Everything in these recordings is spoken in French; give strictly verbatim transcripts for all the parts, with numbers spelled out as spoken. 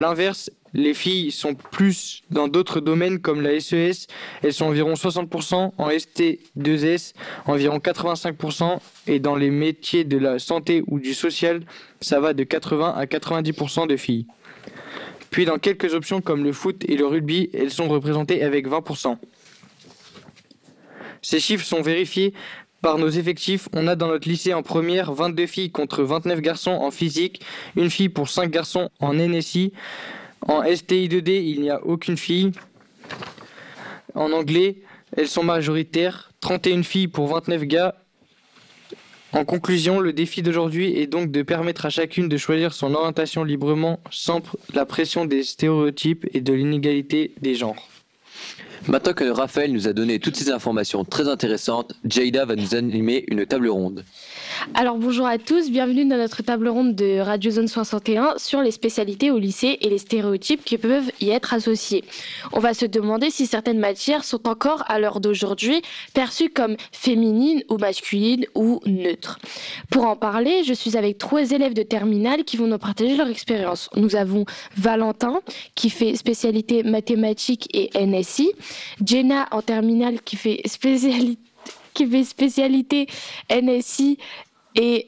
L'inverse, les filles sont plus dans d'autres domaines comme la S E S, elles sont environ soixante pour cent, en S T deux S environ quatre-vingt-cinq pour cent et dans les métiers de la santé ou du social, ça va de quatre-vingts à quatre-vingt-dix pour cent de filles. Puis dans quelques options comme le foot et le rugby, elles sont représentées avec vingt pour cent. Ces chiffres sont vérifiés par nos effectifs. On a dans notre lycée en première vingt-deux filles contre vingt-neuf garçons en physique, une fille pour cinq garçons en N S I. En S T I deux D, il n'y a aucune fille. En anglais, elles sont majoritaires, trente et une filles pour vingt-neuf gars. En conclusion, le défi d'aujourd'hui est donc de permettre à chacune de choisir son orientation librement sans la pression des stéréotypes et de l'inégalité des genres. Maintenant que Raphaël nous a donné toutes ces informations très intéressantes, Jada va nous animer une table ronde. Alors bonjour à tous, bienvenue dans notre table ronde de Radio Zone soixante et un sur les spécialités au lycée et les stéréotypes qui peuvent y être associés. On va se demander si certaines matières sont encore à l'heure d'aujourd'hui perçues comme féminines ou masculines ou neutres. Pour en parler, je suis avec trois élèves de terminale qui vont nous partager leur expérience. Nous avons Valentin qui fait spécialité mathématiques et N S I, Jenna en terminale qui fait spécialité qui fait spécialité N S I et,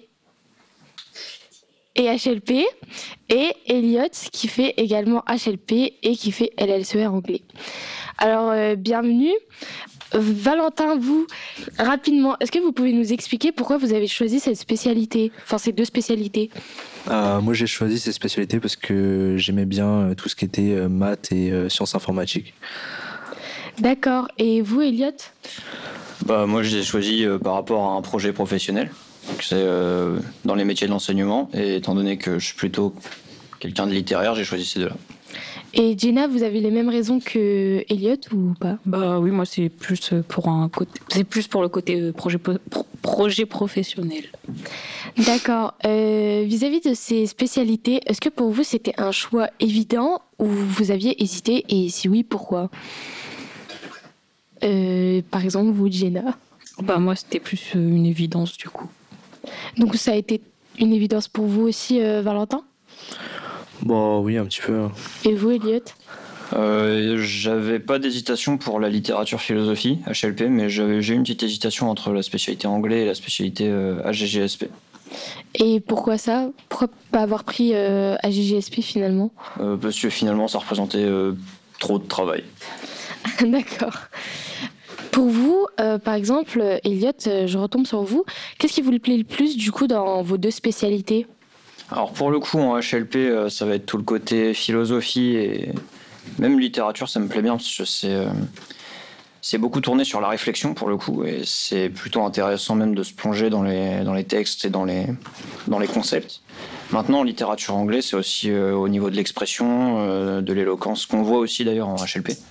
et H L P, et Elliot qui fait également H L P et qui fait L L C E R anglais. Alors, euh, bienvenue. Valentin, vous, rapidement, est-ce que vous pouvez nous expliquer pourquoi vous avez choisi cette spécialité, enfin ces deux spécialités ? euh, Moi, j'ai choisi ces spécialités parce que j'aimais bien tout ce qui était euh, maths et euh, sciences informatiques. D'accord. Et vous, Elliot ? Bah, moi, je l'ai choisi euh, par rapport à un projet professionnel. Donc, c'est euh, dans les métiers de l'enseignement. Et étant donné que je suis plutôt quelqu'un de littéraire, j'ai choisi ces deux-là. Et Jenna, vous avez les mêmes raisons que Elliot ou pas ? Bah oui, moi c'est plus pour un côté, c'est plus pour le côté projet pro, projet professionnel. D'accord. Euh, vis-à-vis de ces spécialités, est-ce que pour vous c'était un choix évident ou vous aviez hésité, et si oui, pourquoi ? Euh, par exemple, vous, Jenna ? Bah moi, c'était plus une évidence du coup. Donc ça a été une évidence pour vous aussi, euh, Valentin ? Bon, oui, un petit peu. Et vous, Elliot ? euh, J'avais pas d'hésitation pour la littérature philosophie, H L P, mais j'avais, j'ai eu une petite hésitation entre la spécialité anglais et la spécialité euh, A G G S P. Et pourquoi ça ? Pourquoi pas avoir pris euh, A G G S P finalement ? euh, Parce que finalement, ça représentait euh, trop de travail. D'accord. Pour vous, euh, par exemple, Elliot, euh, je retombe sur vous. Qu'est-ce qui vous plaît le plus du coup dans vos deux spécialités ? Alors pour le coup, en H L P, euh, ça va être tout le côté philosophie et même littérature, ça me plaît bien parce que c'est, euh, c'est beaucoup tourné sur la réflexion pour le coup et c'est plutôt intéressant même de se plonger dans les, dans les textes et dans les, dans les concepts. Maintenant, en littérature anglaise, c'est aussi euh, au niveau de l'expression, euh, de l'éloquence, qu'on voit aussi d'ailleurs en H L P.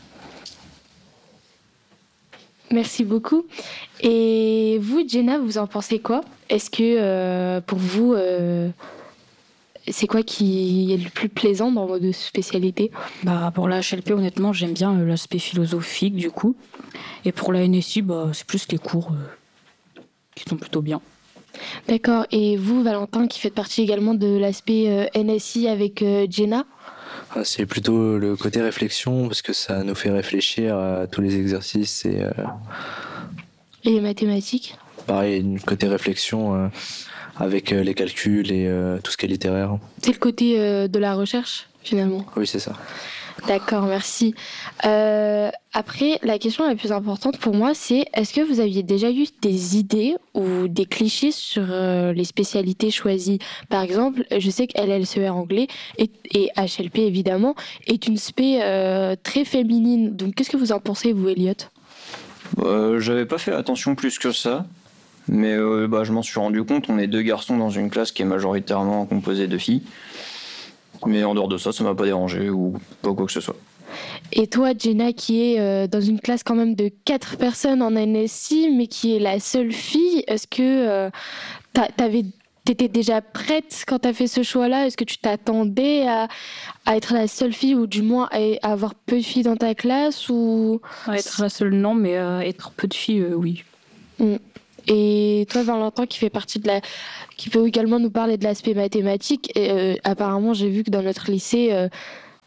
Merci beaucoup. Et vous, Jenna, vous en pensez quoi ? Est-ce que euh, pour vous, euh, c'est quoi qui est le plus plaisant dans vos deux spécialités ? Bah pour la H L P, honnêtement, j'aime bien euh, l'aspect philosophique du coup. Et pour la N S I, bah, c'est plus les cours euh, qui sont plutôt bien. D'accord. Et vous, Valentin, qui faites partie également de l'aspect euh, N S I avec euh, Jenna ? C'est plutôt le côté réflexion, parce que ça nous fait réfléchir à tous les exercices et... Euh, et les mathématiques ? Pareil, une côté réflexion euh, avec euh, les calculs et euh, tout ce qui est littéraire. C'est le côté euh, de la recherche, finalement ? Oui, c'est ça. D'accord, merci. Euh, après, la question la plus importante pour moi, c'est est-ce que vous aviez déjà eu des idées ou des clichés sur euh, les spécialités choisies ? Par exemple, je sais que L L C E R anglais et, et H L P, évidemment, est une spé euh, très féminine. Donc, qu'est-ce que vous en pensez, vous, Elliot ? Euh, j'avais pas fait attention plus que ça, mais euh, bah, je m'en suis rendu compte. On est deux garçons dans une classe qui est majoritairement composée de filles. Mais en dehors de ça, ça m'a pas dérangé ou pas quoi que ce soit. Et toi, Jenna, qui est euh, dans une classe quand même de quatre personnes en N S I, mais qui est la seule fille, est-ce que euh, t'avais, t'étais déjà prête quand t'as fait ce choix-là ? Est-ce que tu t'attendais à, à être la seule fille, ou du moins à, à avoir peu de filles dans ta classe ou... À être la seule, non, mais euh, être peu de filles, euh, oui. Mm. Et toi, Valentin, qui fait partie de la, qui peut également nous parler de l'aspect mathématique. Et, euh, apparemment, j'ai vu que dans notre lycée, euh,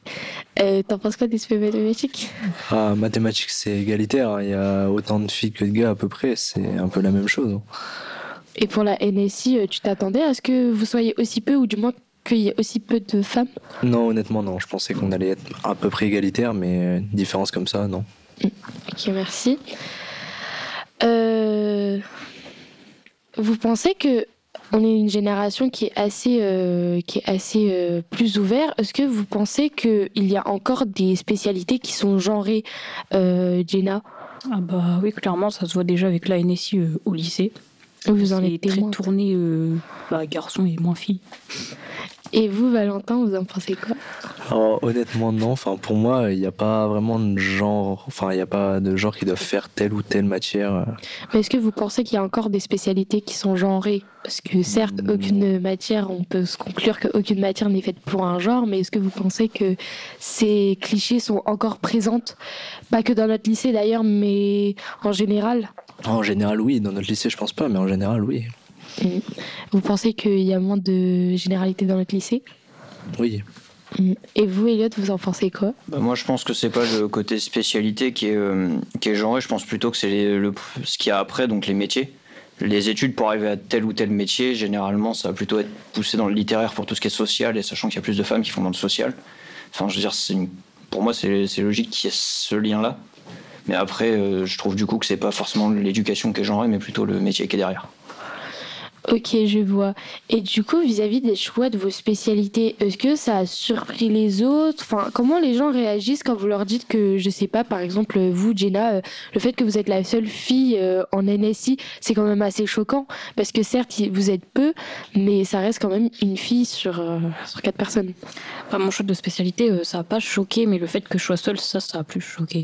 Euh, T'en penses quoi des S P mathématiques? Ah, mathématiques, c'est égalitaire. hein. Il y a autant de filles que de gars à peu près. C'est un peu la même chose. hein. Et pour la N S I, euh, tu t'attendais à ce que vous soyez aussi peu, ou du moins qu'il y ait aussi peu de femmes? Non, honnêtement, non. Je pensais qu'on allait être à peu près égalitaire, mais une différence comme ça, non. Ok, merci. Euh, Vous pensez que on est une génération qui est assez, euh, qui est assez euh, plus ouverte. Est-ce que vous pensez qu'il y a encore des spécialités qui sont genrées, euh, Jenna? Ah bah oui, clairement, ça se voit déjà avec la N S I euh, au lycée. Vous en C'est êtes très témoin. tourné euh, bah, garçons et moins filles. Et vous, Valentin, vous en pensez quoi? Alors, honnêtement, non. Enfin, pour moi, il n'y a pas vraiment de genre. Enfin, il n'y a pas de genre qui doivent faire telle ou telle matière. Mais est-ce que vous pensez qu'il y a encore des spécialités qui sont genrées? Parce que certes, aucune matière, on peut se conclure qu'aucune matière n'est faite pour un genre, mais est-ce que vous pensez que ces clichés sont encore présentes? Pas que dans notre lycée d'ailleurs, mais en général. En général, oui. Dans notre lycée, je pense pas, mais en général, oui. Mm. Vous pensez qu'il y a moins de généralité dans notre lycée? Oui. Mm. Et vous, Elliot, vous en pensez quoi? Bah, moi, je pense que c'est pas le côté spécialité qui est, euh, qui est genré. Je pense plutôt que c'est les- le, ce qu'il y a après, donc les métiers. Les études pour arriver à tel ou tel métier, généralement, ça va plutôt être poussé dans le littéraire pour tout ce qui est social, et sachant qu'il y a plus de femmes qui font dans le social. Enfin, je veux dire, c'est une- pour moi, c'est c'est logique qu'il y ait ce lien-là. Mais après, euh, je trouve du coup que c'est pas forcément l'éducation qui est genrée, mais plutôt le métier qui est derrière. Ok, je vois. Et du coup, vis-à-vis des choix de vos spécialités, est-ce que ça a surpris les autres? Enfin, comment les gens réagissent quand vous leur dites que, je sais pas, par exemple, vous, Jenna, euh, le fait que vous êtes la seule fille euh, en N S I, c'est quand même assez choquant. Parce que certes, vous êtes peu, mais ça reste quand même une fille sur, euh, sur quatre personnes. Enfin, mon choix de spécialité, euh, ça n'a pas choqué, mais le fait que je sois seule, ça, ça a plus choqué.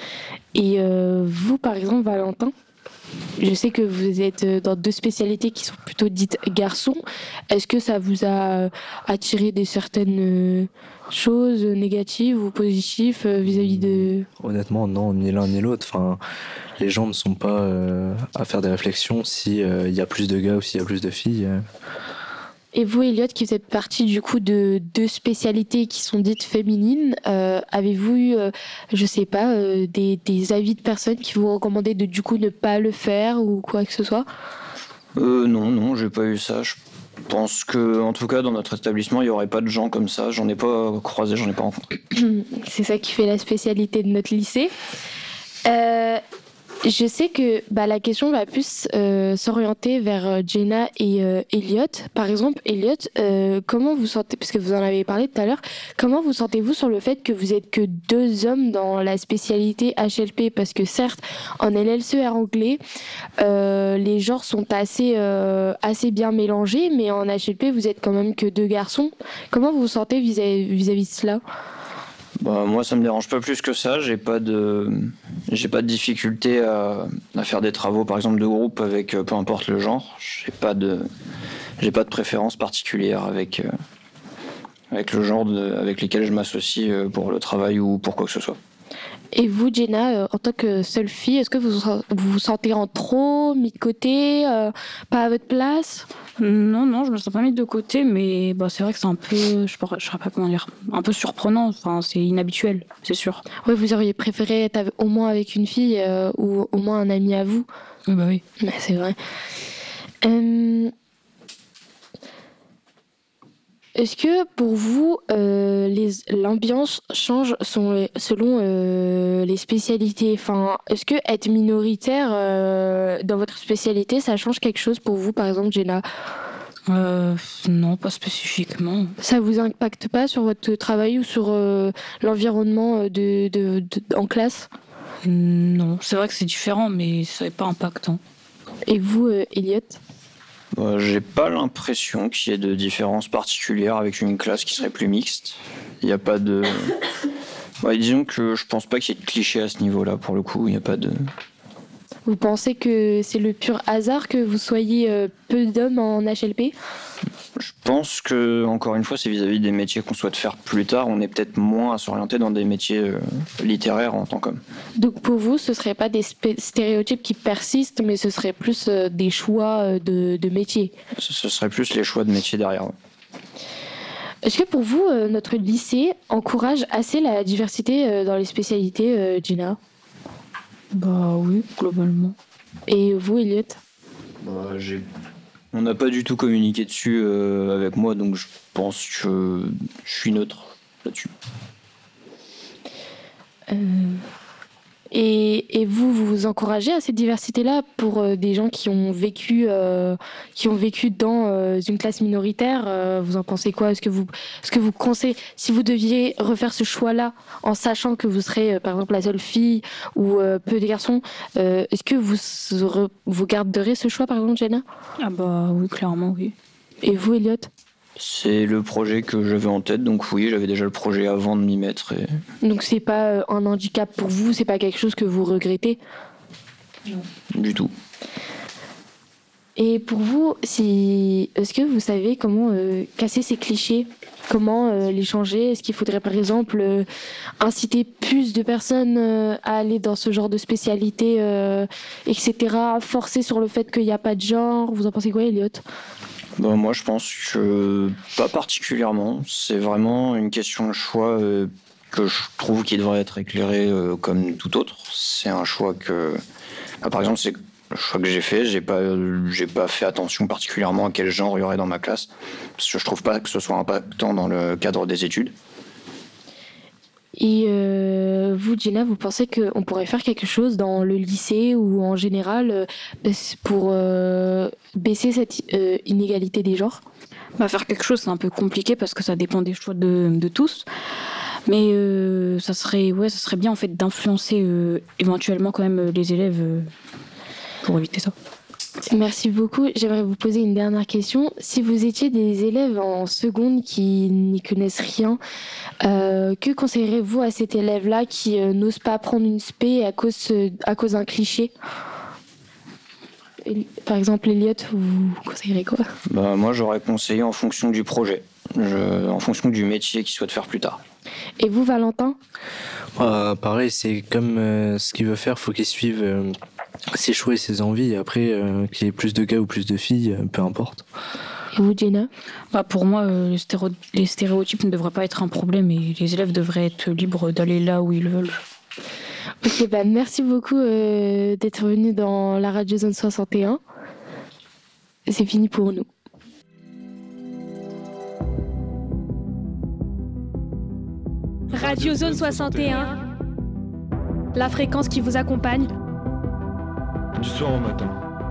Et euh, vous, par exemple, Valentin, je sais que vous êtes dans deux spécialités qui sont plutôt dites garçons. Est-ce que ça vous a attiré des certaines choses négatives ou positives euh, vis-à-vis de... Honnêtement, non, ni l'un ni l'autre. Enfin, les gens ne sont pas euh, à faire des réflexions si euh, il y a plus de gars ou s'il y a plus de filles. euh. Et vous, Elliot, qui faites partie du coup de deux spécialités qui sont dites féminines, euh, avez-vous eu, euh, je sais pas, euh, des, des avis de personnes qui vous recommandaient de du coup ne pas le faire ou quoi que ce soit? Euh, non, non, j'ai pas eu ça. Je pense que, en tout cas, dans notre établissement, il y aurait pas de gens comme ça. J'en ai pas croisé, j'en ai pas rencontré. C'est ça qui fait la spécialité de notre lycée. Euh, je sais que bah, la question va plus euh, s'orienter vers euh, Jenna et euh, Elliot. Par exemple, Elliot, euh, comment vous sentez, parce que vous en avez parlé tout à l'heure, comment vous sentez-vous sur le fait que vous êtes que deux hommes dans la spécialité H L P? Parce que certes, en L L C R anglais, euh, les genres sont assez, euh, assez bien mélangés, mais en H L P, vous êtes quand même que deux garçons. Comment vous vous sentez vis-à-vis, vis-à-vis de cela? Bah, moi, ça me dérange pas plus que ça. J'ai pas de, j'ai pas de difficulté à, à faire des travaux, par exemple, de groupe avec euh, peu importe le genre. J'ai pas de, j'ai pas de préférence particulière avec, euh, avec le genre de, avec lesquels je m'associe euh, pour le travail ou pour quoi que ce soit. Et vous, Jenna, euh, en tant que seule fille, est-ce que vous vous vous sentez en trop, mis de côté, euh, pas à votre place? Non, non, je me sens pas mise de côté, mais bah, c'est vrai que c'est un peu, je ne sais pas comment dire, un peu surprenant, enfin, c'est inhabituel, c'est sûr. Oui, vous auriez préféré être avec- au moins avec une fille euh, ou au moins un ami à vous? Oui, bah oui. Ouais, c'est vrai. Euh, Est-ce que pour vous, euh, les, l'ambiance change son- selon euh, les spécialités? Enfin, est-ce que être minoritaire euh, dans votre spécialité, ça change quelque chose pour vous, par exemple, Jenna? Euh, non, pas spécifiquement. Ça vous impacte pas sur votre travail ou sur euh, l'environnement de, de, de- en classe? Non, c'est vrai que c'est différent, mais c'est pas impactant. Et vous, euh, Elliot? Bah, j'ai pas l'impression qu'il y ait de différence particulière avec une classe qui serait plus mixte. Il n'y a pas de. Ouais, disons que je pense pas qu'il y ait de clichés à ce niveau-là, pour le coup. Il n'y a pas de. Vous pensez que c'est le pur hasard que vous soyez euh, peu d'hommes en H L P? Je pense que, encore une fois, c'est vis-à-vis des métiers qu'on souhaite faire plus tard. On est peut-être moins à s'orienter dans des métiers euh, littéraires en tant qu'homme. Donc pour vous, ce ne seraient pas des spé- stéréotypes qui persistent, mais ce serait plus euh, des choix euh, de, de métier. Ce ce serait plus les choix de métiers derrière. Ouais. Est-ce que pour vous, euh, notre lycée encourage assez la diversité euh, dans les spécialités, euh, Gina? Bah oui, globalement. Et vous, Elliot? Bah, j'ai... On n'a pas du tout communiqué dessus euh, avec moi, donc je pense que je suis neutre là-dessus. Euh, Et, et vous, vous vous encouragez à cette diversité-là pour euh, des gens qui ont vécu, euh, qui ont vécu dans euh, une classe minoritaire. Euh, vous en pensez quoi? Est-ce que vous, est-ce que vous conseillez, si vous deviez refaire ce choix-là, en sachant que vous serez, euh, par exemple, la seule fille ou euh, peu de garçons, euh, est-ce que vous, vous garderez ce choix, par exemple, Jenna? Ah bah oui, clairement, oui. Et vous, Elliot? C'est le projet que j'avais en tête, donc oui, j'avais déjà le projet avant de m'y mettre. Et... Donc c'est pas euh, un handicap pour vous, c'est pas quelque chose que vous regrettez? Non. Du tout. Et pour vous, si... est-ce que vous savez comment euh, casser ces clichés? Comment euh, les changer? Est-ce qu'il faudrait par exemple euh, inciter plus de personnes euh, à aller dans ce genre de spécialité, euh, et cetera. Forcer sur le fait qu'il n'y a pas de genre? Vous en pensez quoi, Elliot? Bah, moi, je pense que pas particulièrement. C'est vraiment une question de choix euh, que je trouve qui devrait être éclairé euh, comme tout autre. C'est un choix que... Bah, par exemple, c'est le choix que j'ai fait. J'ai pas, j'ai pas fait attention particulièrement à quel genre il y aurait dans ma classe. Parce que je trouve pas que ce soit impactant dans le cadre des études. Et euh, vous, Gina, vous pensez qu'on pourrait faire quelque chose dans le lycée ou en général euh, pour euh, baisser cette euh, inégalité des genres? Bah, faire quelque chose, c'est un peu compliqué parce que ça dépend des choix de, de tous. Mais euh, ça serait, ouais, ça serait bien en fait d'influencer euh, éventuellement quand même les élèves euh, pour éviter ça. Merci beaucoup. J'aimerais vous poser une dernière question. Si vous étiez des élèves en seconde qui n'y connaissent rien, euh, que conseillerez-vous à cet élève-là qui euh, n'ose pas prendre une spé à cause, euh, à cause d'un cliché? Par exemple, Elliot, vous conseillerez quoi? Bah, moi, j'aurais conseillé en fonction du projet, je, en fonction du métier qu'il souhaite faire plus tard. Et vous, Valentin? Ah, pareil, c'est comme euh, ce qu'il veut faire, faut qu'il suive euh, ses choix et ses envies. Après, euh, qu'il y ait plus de gars ou plus de filles, euh, peu importe. Et vous, Jenna? Bah, pour moi, euh, les, stéréo- les stéréotypes ne devraient pas être un problème et les élèves devraient être libres d'aller là où ils veulent. Ok, bah merci beaucoup euh, d'être venu dans la Radio Zone soixante et un. C'est fini pour nous. Radio Zone soixante et un, la fréquence qui vous accompagne. Du soir au matin.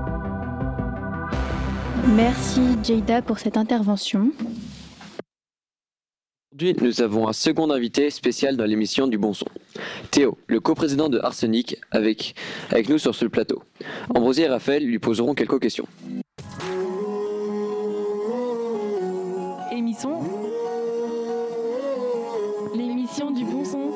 Merci Jada pour cette intervention. Aujourd'hui, nous avons un second invité spécial dans l'émission du Bon Son. Théo, le coprésident de Arsenic, avec, avec nous sur ce plateau. Ambrosie et Raphaël lui poseront quelques questions. Émission. L'émission du Bon Son.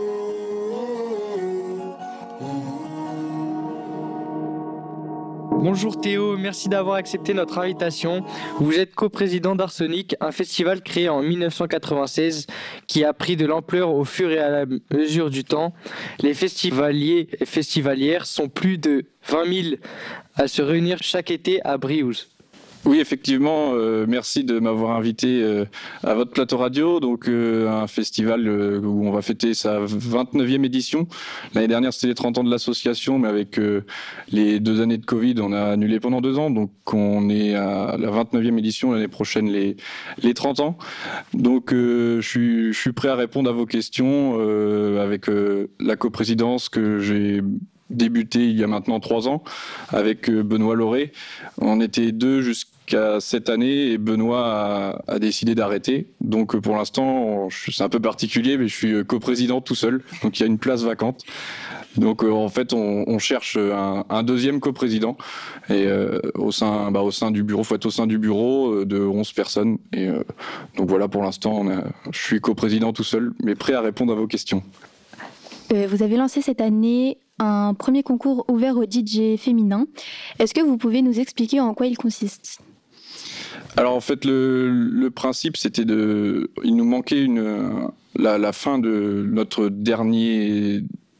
Bonjour Théo, merci d'avoir accepté notre invitation. Vous êtes coprésident d'Arsenic, un festival créé en dix-neuf cent quatre-vingt-seize qui a pris de l'ampleur au fur et à la mesure du temps. Les festivaliers et festivalières sont plus de vingt mille à se réunir chaque été à Briouze. Oui, effectivement, euh, merci de m'avoir invité euh, à votre plateau radio, donc euh, un festival euh, où on va fêter sa vingt-neuvième édition. L'année dernière, c'était les trente ans de l'association, mais avec euh, les deux années de Covid, on a annulé pendant deux ans, donc on est à la vingt-neuvième édition, l'année prochaine les, les trente ans. Donc euh, je suis, je suis prêt à répondre à vos questions euh, avec euh, la coprésidence que j'ai débuté il y a maintenant trois ans avec Benoît Lauré. On était deux jusqu'à cette année et Benoît a, a décidé d'arrêter. Donc pour l'instant, c'est un peu particulier, mais je suis coprésident tout seul. Donc il y a une place vacante. Donc en fait, on, on cherche un, un deuxième coprésident et euh, au sein, bah, au sein du bureau, faut être au sein du bureau de onze personnes. Et euh, donc voilà, pour l'instant, on a, je suis coprésident tout seul, mais prêt à répondre à vos questions. Euh, vous avez lancé cette année un premier concours ouvert aux D J féminins. Est-ce que vous pouvez nous expliquer en quoi il consiste ? Alors en fait, le, le principe, c'était de... Il nous manquait une, la, la fin de notre dernier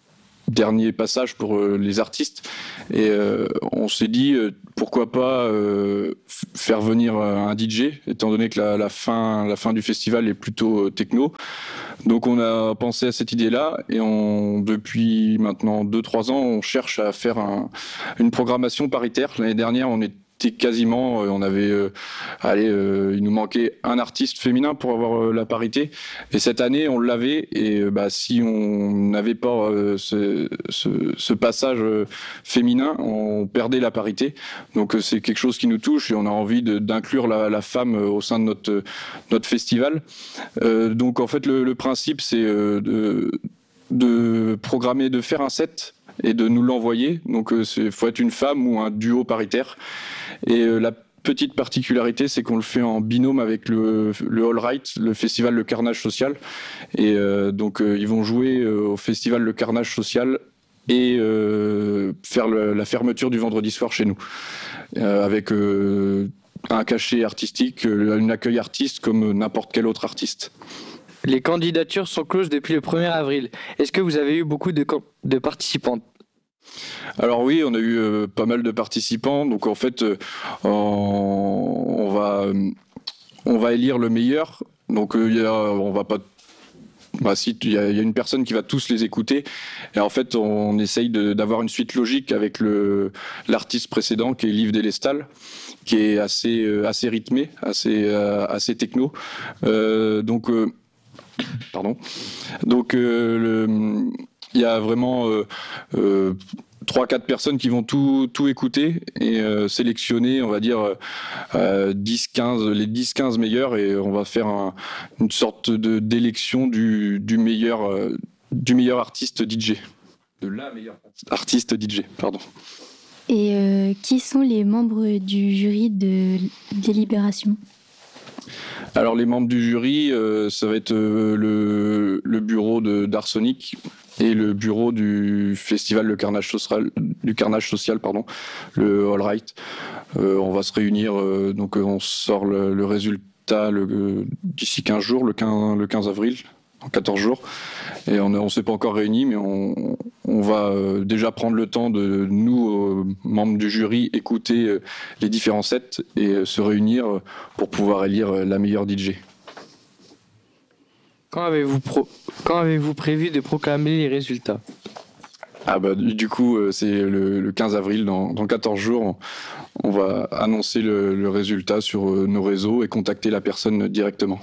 dernier passage pour euh, les artistes. Et euh, on s'est dit, euh, pourquoi pas euh, f- faire venir un D J, étant donné que la, la, fin, la fin du festival est plutôt euh, techno. Donc on a pensé à cette idée-là et on, depuis maintenant deux trois ans, on cherche à faire un, une programmation paritaire. L'année dernière, on était quasiment, on avait, euh, allez, euh, il nous manquait un artiste féminin pour avoir euh, la parité. Et cette année, on l'avait. Et euh, bah, si on n'avait pas euh, ce, ce, ce passage euh, féminin, on perdait la parité. Donc euh, c'est quelque chose qui nous touche et on a envie de, d'inclure la, la femme euh, au sein de notre, notre festival. Euh, donc en fait, le, le principe, c'est euh, de, de programmer, de faire un set et de nous l'envoyer. Donc il faut être une femme ou un duo paritaire. Et euh, la petite particularité, c'est qu'on le fait en binôme avec le, le All Right, le festival Le Carnage Social. Et euh, donc euh, ils vont jouer euh, au festival Le Carnage Social et euh, faire le, la fermeture du vendredi soir chez nous. Euh, avec euh, un cachet artistique, euh, un accueil artiste comme n'importe quel autre artiste. Les candidatures sont closes depuis le premier avril. Est-ce que vous avez eu beaucoup de, de participantes ? Alors oui, on a eu euh, pas mal de participants. Donc en fait, euh, on, on va euh, on va élire le meilleur. Donc euh, y a, on va pas. Bah, si il y, y a une personne qui va tous les écouter. Et en fait, on essaye de, d'avoir une suite logique avec le l'artiste précédent qui est Liv Delestal, qui est assez euh, assez rythmé, assez euh, assez techno. Euh, donc euh, pardon. Donc euh, le il y a vraiment euh, euh, trois quatre personnes qui vont tout, tout écouter et euh, sélectionner, on va dire, euh, dix quinze, les dix quinze meilleurs et on va faire un, une sorte de, d'élection du, du, meilleur, euh, du meilleur artiste D J. De la meilleure artiste D J, pardon. Et euh, qui sont les membres du jury de délibération ? Alors les membres du jury, euh, ça va être euh, le, le bureau de, d'Arsenic et le bureau du festival Le Carnage Social, du Carnage Social, pardon, le All Right. Euh, on va se réunir, euh, donc on sort le, le résultat le, euh, d'ici quinze jours, le quinze, le quinze avril, en quatorze jours. Et on ne s'est pas encore réunis, mais on, on va euh, déjà prendre le temps de, nous, euh, membres du jury, écouter euh, les différents sets et euh, se réunir euh, pour pouvoir élire euh, la meilleure D J. Quand avez-vous, pro... Quand avez-vous prévu de proclamer les résultats ? Ah bah, du coup, euh, c'est le, le quinze avril, dans, dans quatorze jours, on, on va annoncer le, le résultat sur euh, nos réseaux et contacter la personne directement.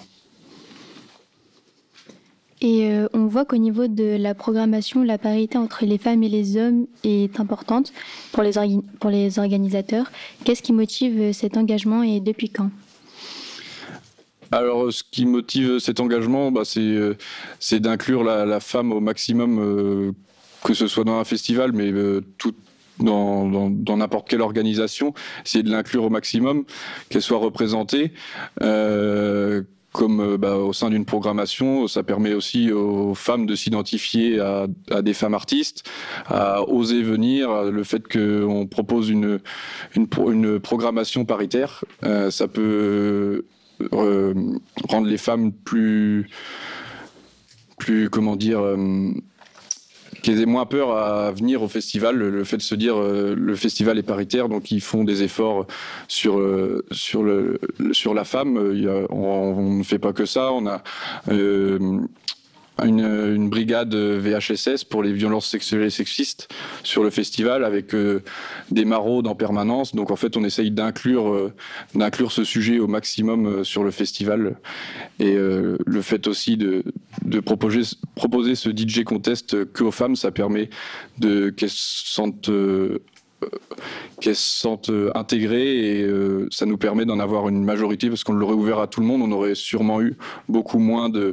Et euh, on voit qu'au niveau de la programmation, la parité entre les femmes et les hommes est importante pour les, orga- pour les organisateurs. Qu'est-ce qui motive cet engagement et depuis quand ? Alors, ce qui motive cet engagement, bah, c'est, euh, c'est d'inclure la, la femme au maximum, euh, que ce soit dans un festival, mais euh, tout, dans, dans, dans n'importe quelle organisation. C'est de l'inclure au maximum, qu'elle soit représentée. Euh, Comme bah, au sein d'une programmation, ça permet aussi aux femmes de s'identifier à, à des femmes artistes, à oser venir. Le fait qu'on propose une, une, une programmation paritaire, euh, ça peut euh, rendre les femmes plus, plus comment dire, euh, qu'ils aient moins peur à venir au festival. Le, le fait de se dire euh, le festival est paritaire, donc ils font des efforts sur euh, sur le sur la femme. Il y a, on, on ne fait pas que ça. On a euh, une, une brigade V H S S pour les violences sexuelles et sexistes sur le festival avec euh, des maraudes en permanence. Donc en fait, on essaye d'inclure euh, d'inclure ce sujet au maximum euh, sur le festival. Et euh, le fait aussi de de proposer proposer ce D J contest qu'aux femmes, ça permet de qu'elles se sentent euh, qu'elles se sentent intégrées et euh, ça nous permet d'en avoir une majorité parce qu'on l'aurait ouvert à tout le monde, on aurait sûrement eu beaucoup moins de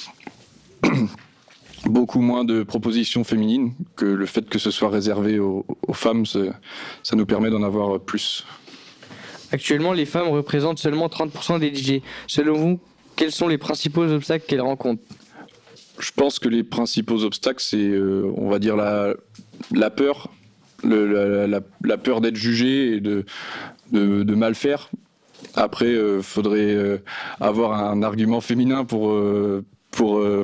beaucoup moins de propositions féminines que le fait que ce soit réservé aux, aux femmes, ça nous permet d'en avoir plus. Actuellement, les femmes représentent seulement trente pour cent des D J. Selon vous, quels sont les principaux obstacles qu'elles rencontrent ? Je pense que les principaux obstacles, c'est, euh, on va dire, la, la peur, le, la, la, la peur d'être jugé et de, de, de mal faire. Après, il euh, faudrait euh, avoir un argument féminin pour... Euh, pour,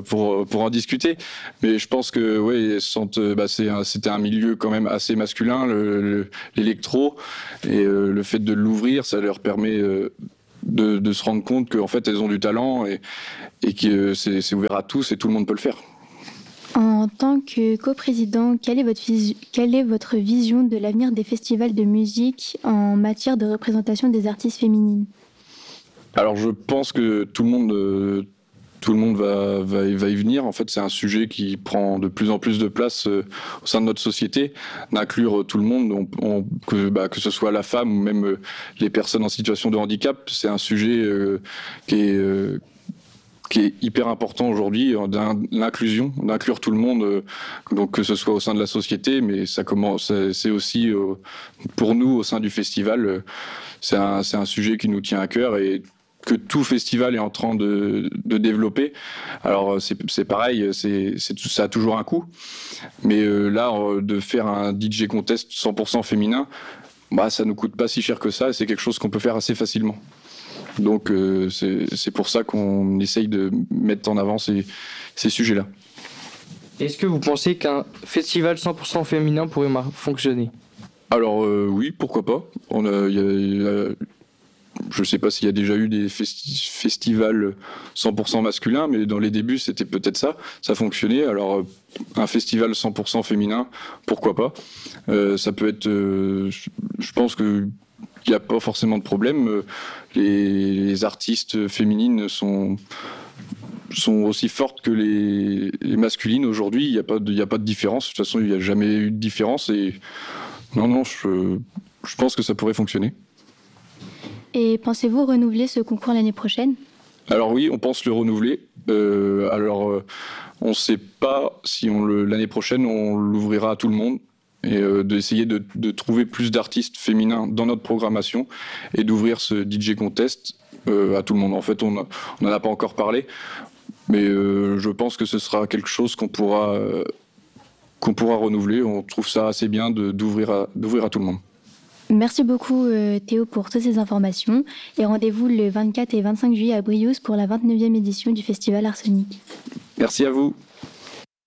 pour pour en discuter. Mais je pense que ouais, bah, c'est un, c'était un milieu quand même assez masculin, le, le, l'électro, et euh, le fait de l'ouvrir, ça leur permet euh, de, de se rendre compte qu'en fait elles ont du talent et, et que c'est, c'est ouvert à tous et tout le monde peut le faire. En tant que coprésident, quelle est votre, vis- quelle est votre vision de l'avenir des festivals de musique en matière de représentation des artistes féminines ? Alors je pense que tout le monde, euh, tout le monde va, va, va y venir. En fait, c'est un sujet qui prend de plus en plus de place euh, au sein de notre société, d'inclure tout le monde, on, on, que, bah, que ce soit la femme ou même euh, les personnes en situation de handicap. C'est un sujet euh, qui est... Euh, qui est hyper important aujourd'hui, l'inclusion, d'inclure tout le monde, donc que ce soit au sein de la société, mais ça commence, c'est aussi pour nous au sein du festival, c'est un, c'est un sujet qui nous tient à cœur et que tout festival est en train de, de développer. Alors c'est, c'est pareil, c'est, c'est, ça a toujours un coût, mais là, de faire un D J contest cent pour cent féminin, bah, ça nous coûte pas si cher que ça, et c'est quelque chose qu'on peut faire assez facilement. Donc euh, c'est, c'est pour ça qu'on essaye de mettre en avant ces, ces sujets-là. Est-ce que vous pensez qu'un festival cent pour cent féminin pourrait mar- fonctionner ? Alors euh, oui, pourquoi pas. On a, y a, y a, je ne sais pas s'il y a déjà eu des festi- festivals cent pour cent masculins, mais dans les débuts c'était peut-être ça, ça fonctionnait. Alors euh, un festival cent pour cent féminin, pourquoi pas. Euh, ça peut être, euh, je pense que il n'y a pas forcément de problème. Les, les artistes féminines sont, sont aussi fortes que les, les masculines aujourd'hui. Il n'y a pas de, il n'y a pas de différence. De toute façon, il n'y a jamais eu de différence. Et non, non, je, je pense que ça pourrait fonctionner. Et pensez-vous renouveler ce concours l'année prochaine ? Alors oui, on pense le renouveler. Euh, alors, euh, on ne sait pas si on le, l'année prochaine, on l'ouvrira à tout le monde. Et euh, d'essayer de, de trouver plus d'artistes féminins dans notre programmation et d'ouvrir ce D J contest euh, à tout le monde. En fait, on n'en a pas encore parlé, mais euh, je pense que ce sera quelque chose qu'on pourra, euh, qu'on pourra renouveler. On trouve ça assez bien de, d'ouvrir, à, d'ouvrir à tout le monde. Merci beaucoup euh, Théo pour toutes ces informations et rendez-vous le vingt-quatre et vingt-cinq juillet à Briouze pour la vingt-neuvième édition du Festival Arsenic. Merci à vous.